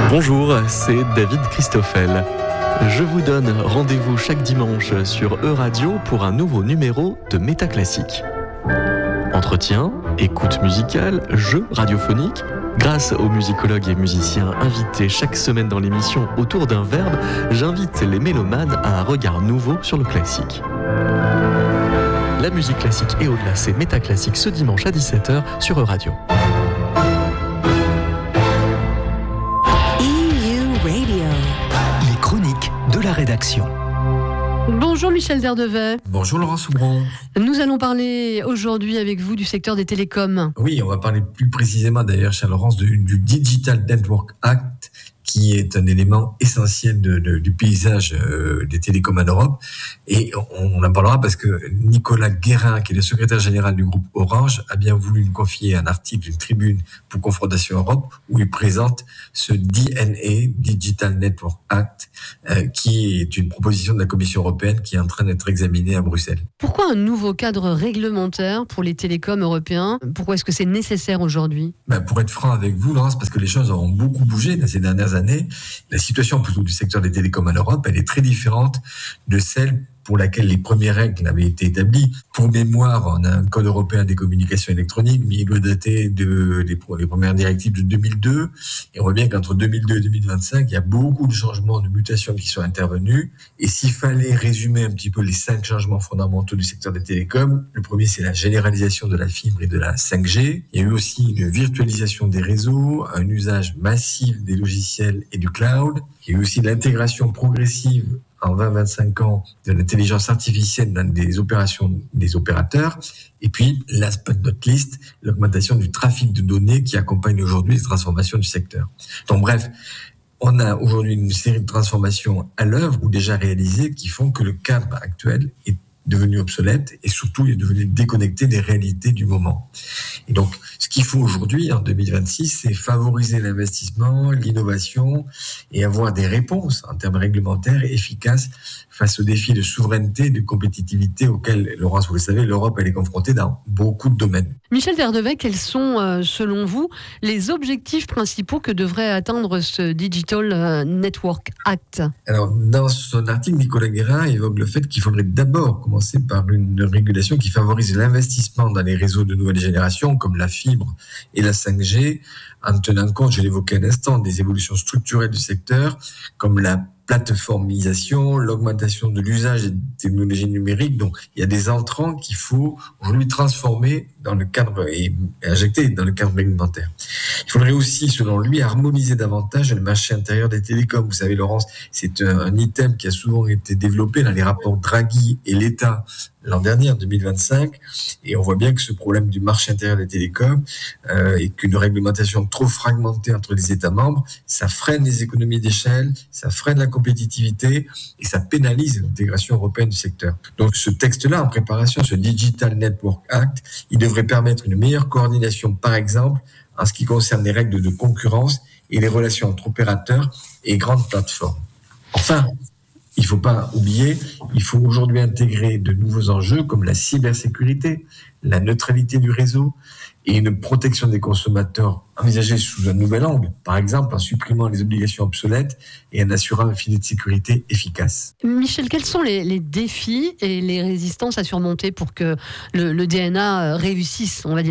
Bonjour, c'est David Christoffel. Je vous donne rendez-vous chaque dimanche sur E-Radio pour un nouveau numéro de Métaclassique. Entretien, écoute musicale, jeux radiophoniques. Grâce aux musicologues et musiciens invités chaque semaine dans l'émission Autour d'un verbe, j'invite les mélomanes à un regard nouveau sur le classique. La musique classique et au-delà, c'est Métaclassique ce dimanche à 17h sur E-Radio. Chronique de la rédaction. Bonjour Michel Derdevet. Bonjour Laurent Soubron. Nous allons parler aujourd'hui avec vous du secteur des télécoms. Oui, on va parler plus précisément d'ailleurs, cher Laurence, du Digital Network Act, qui est un élément essentiel du paysage des télécoms en Europe. Et on en parlera parce que Nicolas Guérin, qui est le secrétaire général du groupe Orange, a bien voulu nous confier un article, une tribune pour Confrontation Europe, où il présente ce DNA, Digital Network Act, qui est une proposition de la Commission européenne qui est en train d'être examinée à Bruxelles. Pourquoi un nouveau cadre réglementaire pour les télécoms européens ? Pourquoi est-ce que c'est nécessaire aujourd'hui ? Pour être franc avec vous, Laurence, parce que les choses ont beaucoup bougé dans ces dernières années, la situation plutôt du secteur des télécoms en Europe, elle est très différente de celle pour laquelle les premières règles avaient été établies. Pour mémoire, on a un code européen des communications électroniques, mais il doit dater les premières directives de 2002. Et on voit bien qu'entre 2002 et 2025, il y a beaucoup de changements, de mutations qui sont intervenus. Et s'il fallait résumer un petit peu les 5 changements fondamentaux du secteur des télécoms, le premier, c'est la généralisation de la fibre et de la 5G. Il y a eu aussi une virtualisation des réseaux, un usage massif des logiciels et du cloud. Il y a eu aussi l'intégration progressive en 20-25 ans de l'intelligence artificielle dans des opérations des opérateurs. Et puis, last but not least, l'augmentation du trafic de données qui accompagne aujourd'hui les transformations du secteur. Donc bref, on a aujourd'hui une série de transformations à l'œuvre ou déjà réalisées qui font que le cadre actuel est devenu obsolète et surtout il est devenu déconnecté des réalités du moment. Et donc, ce qu'il faut aujourd'hui, en 2026, c'est favoriser l'investissement, l'innovation et avoir des réponses en termes réglementaires efficaces face aux défis de souveraineté et de compétitivité auxquels, Laurence, vous le savez, l'Europe elle est confrontée dans beaucoup de domaines. Michel Derdevet, quels sont, selon vous, les objectifs principaux que devrait atteindre ce Digital Network Act ? Alors, dans son article, Nicolas Guérin évoque le fait qu'il faudrait d'abord commencer par une régulation qui favorise l'investissement dans les réseaux de nouvelle génération, comme la fibre et la 5G, en tenant compte, je l'évoquais à l'instant, des évolutions structurelles du secteur, comme la plateformisation, l'augmentation de l'usage des technologies numériques. Donc, il y a des entrants qu'il faut aujourd'hui transformer dans le cadre et injecter dans le cadre réglementaire. Il faudrait aussi, selon lui, harmoniser davantage le marché intérieur des télécoms. Vous savez, Laurence, c'est un item qui a souvent été développé dans les rapports Draghi et l'État l'an dernier, en 2025, et on voit bien que ce problème du marché intérieur des télécoms et qu'une réglementation trop fragmentée entre les États membres, ça freine les économies d'échelle, ça freine la compétitivité et ça pénalise l'intégration européenne du secteur. Donc ce texte-là, en préparation, ce Digital Network Act, il devrait permettre une meilleure coordination, par exemple, en ce qui concerne les règles de concurrence et les relations entre opérateurs et grandes plateformes. Enfin, il ne faut pas oublier, il faut aujourd'hui intégrer de nouveaux enjeux comme la cybersécurité, la neutralité du réseau et une protection des consommateurs envisagée sous un nouvel angle, par exemple en supprimant les obligations obsolètes et en assurant un filet de sécurité efficace. Michel, quels sont les défis et les résistances à surmonter pour que le DNA réussisse, on va dire ?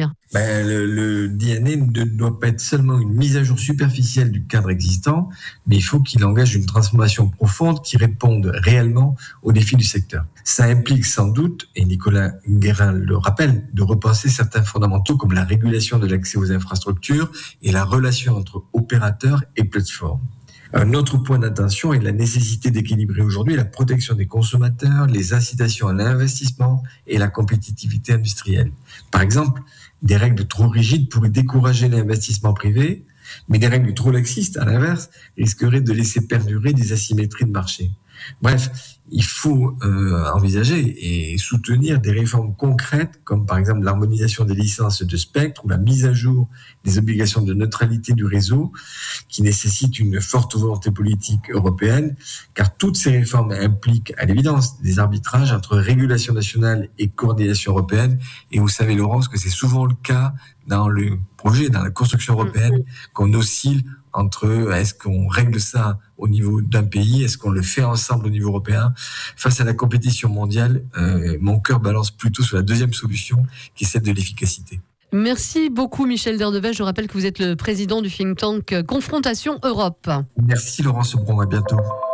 Le DNA ne doit pas être seulement une mise à jour superficielle du cadre existant, mais il faut qu'il engage une transformation profonde qui réponde réellement aux défis du secteur. Ça implique sans doute, et Nicolas Guérin le rappelle, de repenser certains fondamentaux comme la régulation de l'accès aux infrastructures et la relation entre opérateurs et plateformes. Un autre point d'attention est la nécessité d'équilibrer aujourd'hui la protection des consommateurs, les incitations à l'investissement et la compétitivité industrielle. Par exemple, des règles trop rigides pourraient décourager l'investissement privé, mais des règles trop laxistes, à l'inverse, risqueraient de laisser perdurer des asymétries de marché. Bref, il faut envisager et soutenir des réformes concrètes, comme par exemple l'harmonisation des licences de spectre ou la mise à jour des obligations de neutralité du réseau, qui nécessitent une forte volonté politique européenne, car toutes ces réformes impliquent à l'évidence des arbitrages entre régulation nationale et coordination européenne. Et vous savez, Laurence, que c'est souvent le cas dans le projet, dans la construction européenne, qu'on oscille entre est-ce qu'on règle ça au niveau d'un pays, est-ce qu'on le fait ensemble au niveau européen. Face à la compétition mondiale, mon cœur balance plutôt sur la deuxième solution, qui est celle de l'efficacité. Merci beaucoup Michel Derdevet. Je rappelle que vous êtes le président du think tank Confrontation Europe. Merci Laurence Bron, à bientôt.